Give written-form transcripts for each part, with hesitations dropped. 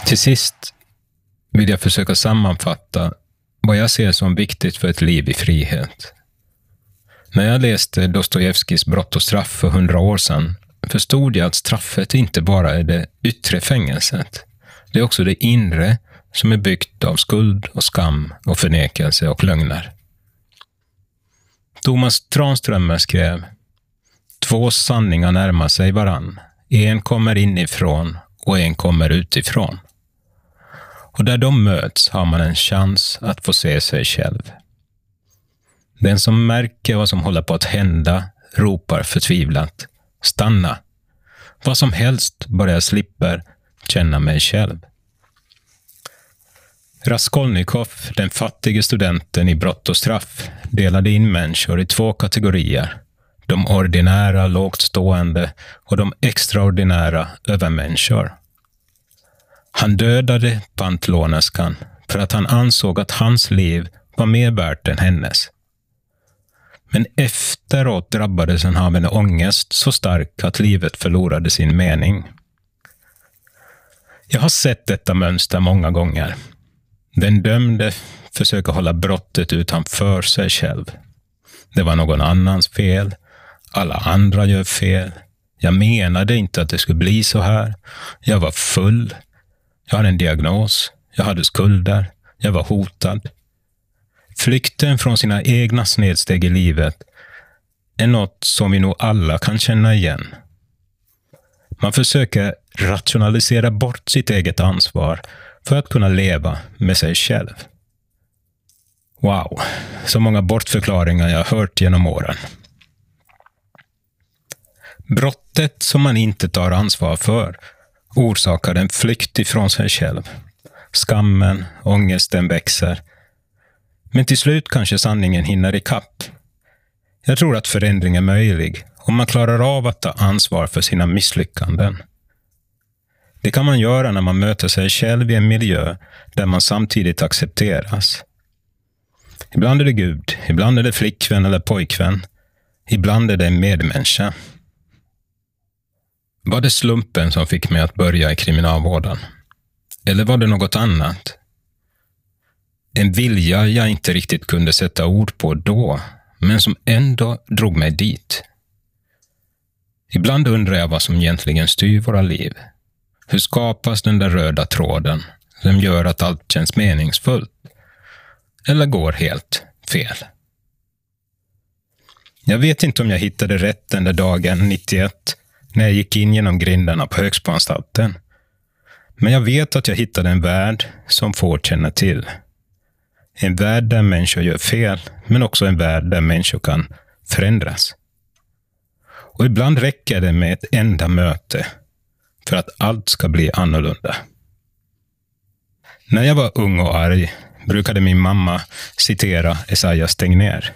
Till sist vill jag försöka sammanfatta vad jag ser som viktigt för ett liv i frihet. När jag läste Dostojevskijs Brott och straff för 100 år sedan förstod jag att straffet inte bara är det yttre fängelset. Det är också det inre som är byggt av skuld och skam och förnekelse och lögner. Thomas Tranströmer skrev: 2 sanningar närmar sig varann. En kommer inifrån och en kommer utifrån. Och där de möts har man en chans att få se sig själv. Den som märker vad som håller på att hända ropar förtvivlat: stanna! Vad som helst bara jag slipper känna mig själv. Raskolnikov, den fattige studenten i Brott och straff, delade in människor i 2 kategorier. De ordinära, lågt stående och de extraordinära övermänniskor. Han dödade pantlånerskan för att han ansåg att hans liv var mer värt än hennes. Men efteråt drabbades han av en ångest så stark att livet förlorade sin mening. Jag har sett detta mönster många gånger. Den dömde försöker hålla brottet utanför sig själv. Det var någon annans fel. Alla andra gör fel. Jag menade inte att det skulle bli så här. Jag var full. Jag hade en diagnos. Jag hade skulder. Jag var hotad. Flykten från sina egna snedsteg i livet är något som vi nog alla kan känna igen. Man försöker rationalisera bort sitt eget ansvar för att kunna leva med sig själv. Wow, så många bortförklaringar jag har hört genom åren. Brottet som man inte tar ansvar för orsakar en flykt ifrån sig själv. Skammen, ångesten växer. Men till slut kanske sanningen hinner ikapp. Jag tror att förändring är möjlig om man klarar av att ta ansvar för sina misslyckanden. Det kan man göra när man möter sig själv i en miljö där man samtidigt accepteras. Ibland är det Gud, ibland är det flickvän eller pojkvän, ibland är det en medmänniska. Var det slumpen som fick mig att börja i kriminalvården? Eller var det något annat? En vilja jag inte riktigt kunde sätta ord på då, men som ändå drog mig dit. Ibland undrar jag vad som egentligen styr våra liv. Hur skapas den där röda tråden som gör att allt känns meningsfullt? Eller går helt fel? Jag vet inte om jag hittade rätt den där dagen 91 när jag gick in genom grindarna på Högsboanstalten. Men jag vet att jag hittade en värld som får känna till. En värld där människor gör fel, men också en värld där människor kan förändras. Och ibland räcker det med ett enda möte för att allt ska bli annorlunda. När jag var ung och arg brukade min mamma citera Esaias Tegnér.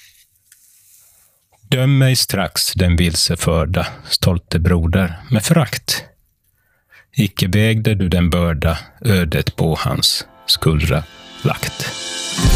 Döm mig strax den vilseförda, stolte broder, med förakt. Icke vägde du den börda, ödet på hans skuldra lagt.